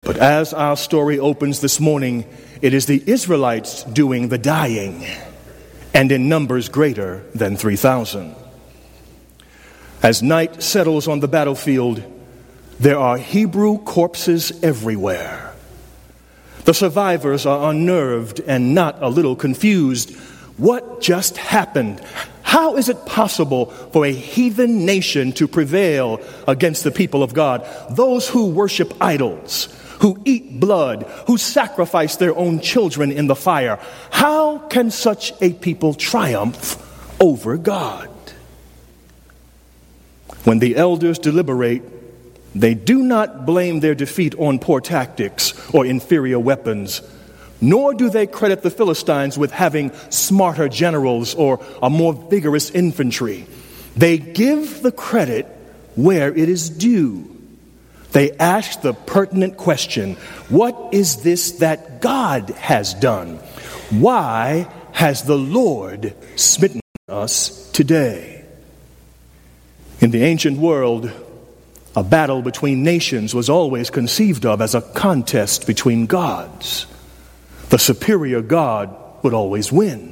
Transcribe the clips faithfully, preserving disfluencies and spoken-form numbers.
But as our story opens this morning, it is the Israelites doing the dying, and in numbers greater than three thousand. As night settles on the battlefield, there are Hebrew corpses everywhere. The survivors are unnerved and not a little confused. What just happened? How is it possible for a heathen nation to prevail against the people of God? Those who worship idols, who eat blood, who sacrifice their own children in the fire. How can such a people triumph over God? When the elders deliberate, they do not blame their defeat on poor tactics or inferior weapons, nor do they credit the Philistines with having smarter generals or a more vigorous infantry. They give the credit where it is due. They ask the pertinent question, what is this that God has done? Why has the Lord smitten us today? In the ancient world, a battle between nations was always conceived of as a contest between gods. The superior God would always win.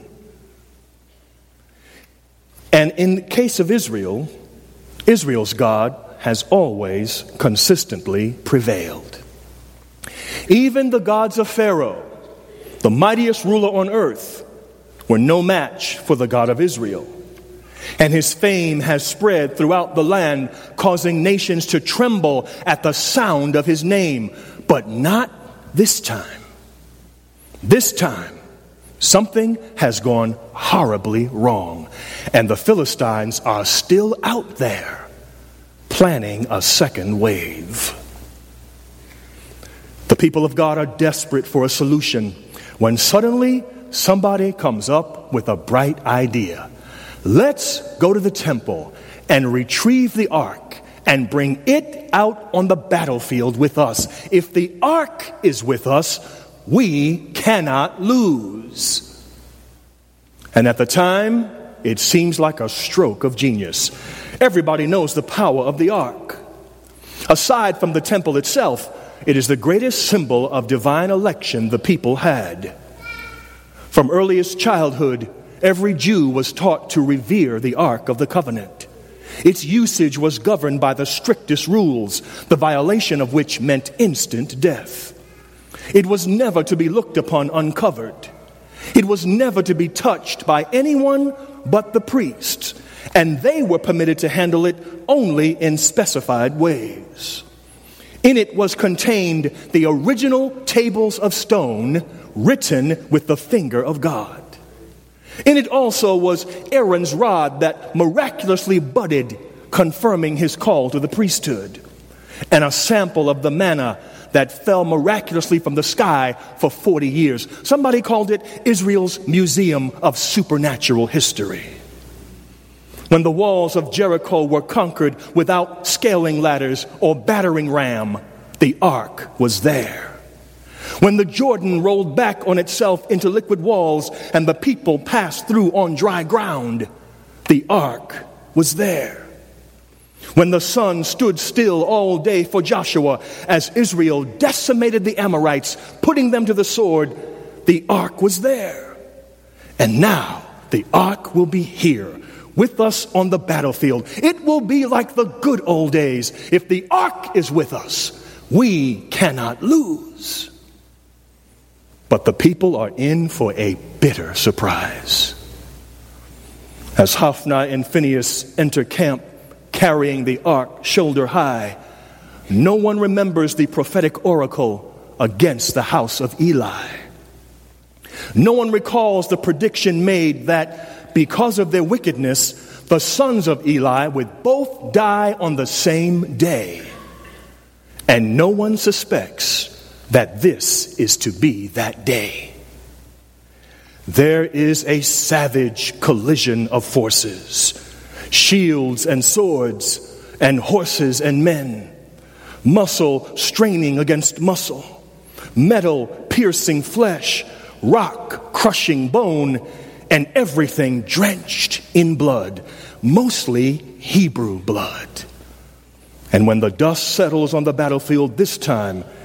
And in the case of Israel, Israel's God has always consistently prevailed. Even the gods of Pharaoh, the mightiest ruler on earth, were no match for the God of Israel. And his fame has spread throughout the land, causing nations to tremble at the sound of his name. But not this time. This time, something has gone horribly wrong, and the Philistines are still out there planning a second wave. The people of God are desperate for a solution when suddenly somebody comes up with a bright idea. Let's go to the temple and retrieve the ark and bring it out on the battlefield with us. If the ark is with us, we cannot lose. And at the time, it seems like a stroke of genius. Everybody knows the power of the ark. Aside from the temple itself, it is the greatest symbol of divine election the people had. From earliest childhood, every Jew was taught to revere the Ark of the Covenant. Its usage was governed by the strictest rules, the violation of which meant instant death. It was never to be looked upon uncovered. It was never to be touched by anyone but the priests, and they were permitted to handle it only in specified ways. In it was contained the original tables of stone written with the finger of God. In it also was Aaron's rod that miraculously budded, confirming his call to the priesthood, and a sample of the manna that fell miraculously from the sky for forty years. Somebody called it Israel's Museum of Supernatural History. When the walls of Jericho were conquered without scaling ladders or battering ram, the ark was there. When the Jordan rolled back on itself into liquid walls and the people passed through on dry ground, the ark was there. When the sun stood still all day for Joshua as Israel decimated the Amorites, putting them to the sword, the ark was there. And now the ark will be here with us on the battlefield. It will be like the good old days. If the ark is with us, we cannot lose. But the people are in for a bitter surprise. As Hophni and Phinehas enter camp carrying the ark shoulder high, no one remembers the prophetic oracle against the house of Eli. No one recalls the prediction made that because of their wickedness, the sons of Eli would both die on the same day. And no one suspects that this is to be that day. There is a savage collision of forces, shields and swords, and horses and men, muscle straining against muscle, metal piercing flesh, rock crushing bone, and everything drenched in blood, mostly Hebrew blood. And when the dust settles on the battlefield this time,